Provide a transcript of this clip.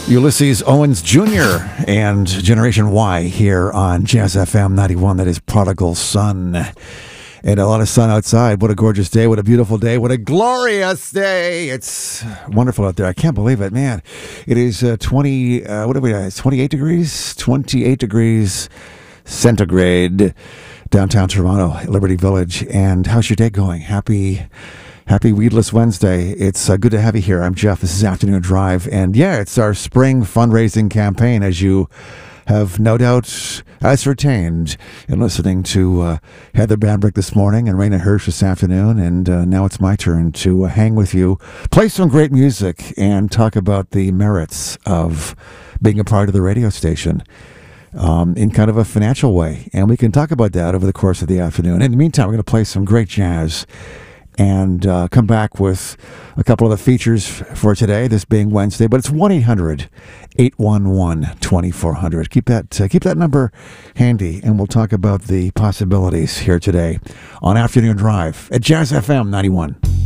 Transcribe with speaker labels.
Speaker 1: Ulysses Owens Jr. and Generation Y here on Jazz FM 91. That is Prodigal Son. And a lot of sun outside. What a gorgeous day. What a beautiful day. What a glorious day. It's wonderful out there. I can't believe it, man. It is 28 degrees? 28 degrees centigrade downtown Toronto, Liberty Village. And how's your day going? Happy Weedless Wednesday. It's good to have you here. I'm Jeff. This is Afternoon Drive. And yeah, it's our spring fundraising campaign, as you have no doubt ascertained in listening to Heather Bambrick this morning and Raina Hirsch this afternoon. And now it's my turn to hang with you, play some great music, and talk about the merits of being a part of the radio station in kind of a financial way. And we can talk about that over the course of the afternoon. In the meantime, we're going to play some great jazz and come back with a couple of the features for today, this being Wednesday. But it's 1-800-811-2400. Keep that number handy, and we'll talk about the possibilities here today on Afternoon Drive at Jazz FM 91.